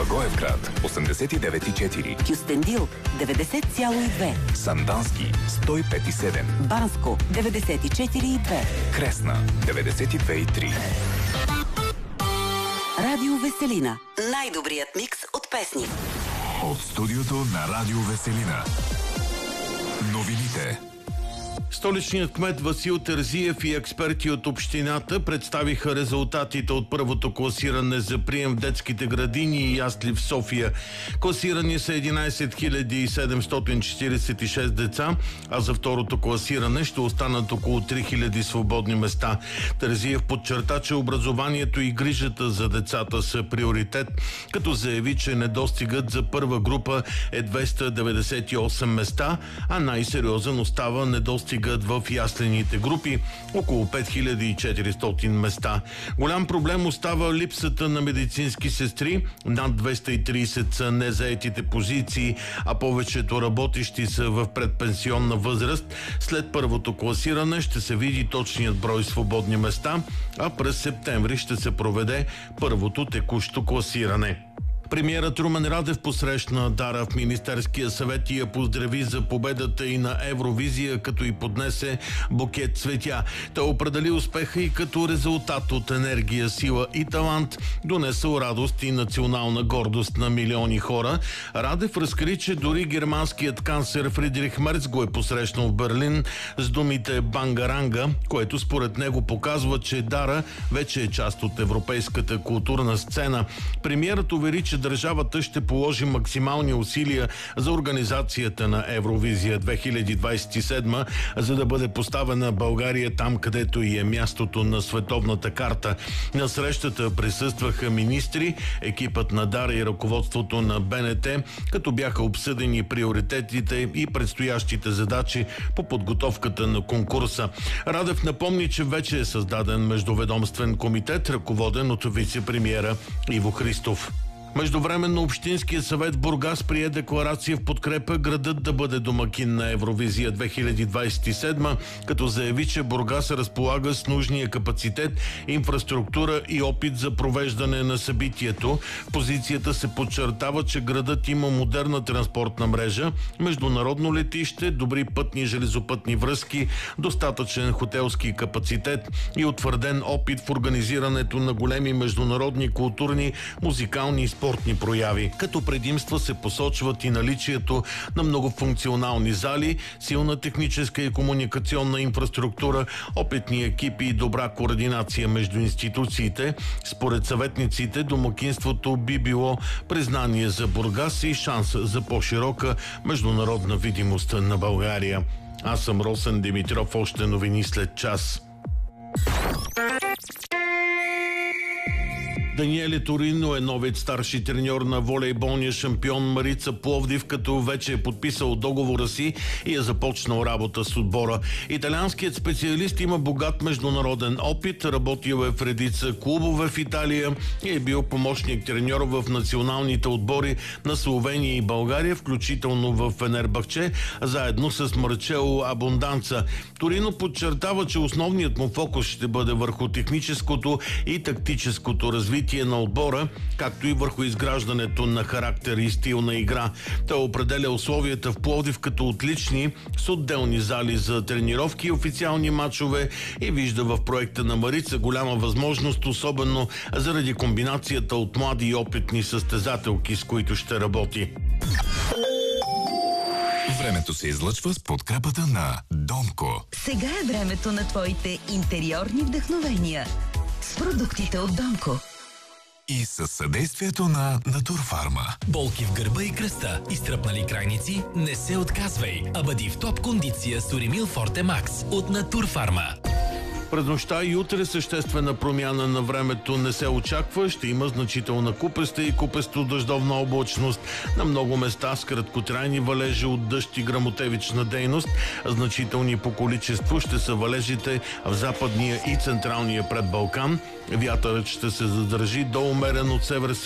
Благоевград 89,4, Кюстендил 90,2, Сандански 105,7, Банско 94,2, Кресна 92,3. Радио Веселина. Най-добрият микс от песни. От студиото на Радио Веселина. Новините. Столичният кмет Васил Терзиев и експерти от общината представиха резултатите от първото класиране за прием в детските градини и ясли в София. Класирани са 11 746 деца, а за второто класиране ще останат около 3000 свободни места. Терзиев подчерта, че образованието и грижата за децата са приоритет, като заяви, че недостигът за първа група е 298 места, а най-сериозен остава недостигът в яслените групи – около 5400 места. Голям проблем остава липсата на медицински сестри. Над 230 са незаетите позиции, а повечето работещи са в предпенсионна възраст. След първото класиране ще се види точният брой свободни места, а през септември ще се проведе първото текущо класиране. Премиерът Румен Радев посрещна Дара в Министерския съвет и я поздрави за победата и на Евровизия, като и поднесе букет цветя. Той определи успеха и като резултат от енергия, сила и талант, донесъл радост и национална гордост на милиони хора. Радев разкри, че дори германският канцлер Фридрих Мерц го е посрещнал в Берлин с думите «Бангаранга», което според него показва, че Дара вече е част от европейската културна сцена. Премиерът увери, че държавата ще положи максимални усилия за организацията на Евровизия 2027, за да бъде поставена България там, където и е мястото на световната карта. На срещата присъстваха министри, екипът на Дара и ръководството на БНТ, като бяха обсъдени приоритетите и предстоящите задачи по подготовката на конкурса. Радев напомни, че вече е създаден междуведомствен комитет, ръководен от вице-премиера Иво Христов. Междувременно Общинския съвет в Бургас прие декларация в подкрепа градът да бъде домакин на Евровизия 2027, като заяви, че Бургас разполага с нужния капацитет, инфраструктура и опит за провеждане на събитието. В позицията се подчертава, че градът има модерна транспортна мрежа, международно летище, добри пътни и железопътни връзки, достатъчен хотелски капацитет и утвърден опит в организирането на големи международни културни, музикални и спортни прояви. Като предимства се посочват и наличието на многофункционални зали, силна техническа и комуникационна инфраструктура, опитни екипи и добра координация между институциите. Според съветниците, домакинството би било признание за Бургас и шанс за по-широка международна видимост на България. Аз съм Росен Димитров, още новини след час. Даниеле Торино е новият старши треньор на волейболния шампион Марица Пловдив, като вече е подписал договора си и е започнал работа с отбора. Италианският специалист има богат международен опит, работил е в редица клубове в Италия и е бил помощник треньор в националните отбори на Словения и България, включително в Фенербахче, заедно с Марчело Абонданца. Торино подчертава, че основният му фокус ще бъде върху техническото и тактическото развитие на отбора, както и върху изграждането на характер и стил на игра. Той определя условията в Пловдив като отлични, с отделни зали за тренировки и официални матчове и вижда в проекта на Марица голяма възможност, особено заради комбинацията от млади и опитни състезателки, с които ще работи. Времето се излъчва с подкрепата на Донко. Сега е времето на твоите интериорни вдъхновения с продуктите от Донко. И със съдействието на Натурфарма. Болки в гърба и кръста, изтръпнали крайници? Не се отказвай, а бъди в топ кондиция с Уремил Форте Макс от Натурфарма. През нощта и утре съществена промяна на времето не се очаква. Ще има значителна купеста и купесто-дъждовна облачност. На много места с краткотрайни валежи от дъжд и гръмотевична дейност. Значителни по количество ще са валежите в западния и централния предбалкан. Вятърът ще се задържи до умерен от север